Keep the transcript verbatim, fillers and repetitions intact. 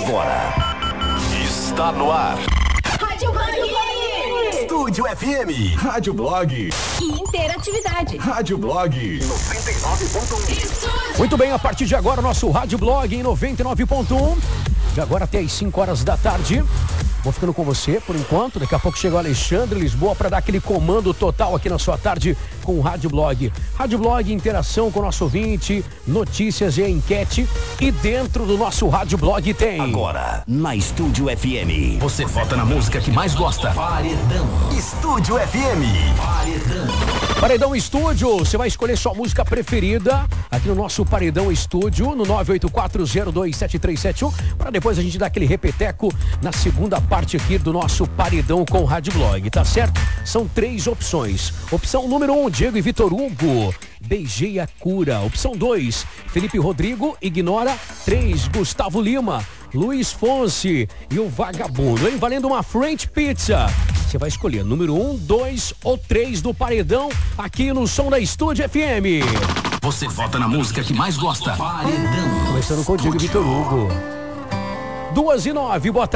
Agora está no ar. Rádio Blog. Estúdio F M. Rádio Blog. E interatividade. Rádio Blog. noventa e nove ponto um. Muito bem, a partir de agora, nosso Rádio Blog em noventa e nove ponto um. De agora até às cinco horas da tarde. Vou ficando com você por enquanto. Daqui a pouco chega o Alexandre Lisboa para dar aquele comando total aqui na sua tarde com o Rádio Blog. Rádio Blog, interação com o nosso ouvinte, notícias e enquete. E dentro do nosso Rádio Blog tem... Agora, na Estúdio F M. Você vota na música que mais gosta. Paredão. Estúdio F M. Paredão. Paredão Estúdio, você vai escolher sua música preferida aqui no nosso Paredão Estúdio, no nove oito quatro zero dois sete três sete um, para depois a gente dar aquele repeteco na segunda parte aqui do nosso Paredão com o Rádio Blog, tá certo? São três opções. Opção número um, Diego e Vitor Hugo, Beijei a Cura. Opção dois, Felipe Rodrigo, Ignora. três, Gustavo Lima, Luiz Fonsi e o Vagabundo, hein? Valendo uma French Pizza. Você vai escolher número um, dois ou três do Paredão aqui no som da Estúdio F M. Você vota na música que mais gosta. Paredão. Começando com o Diego e Vitor Hugo. Duas e nove, boa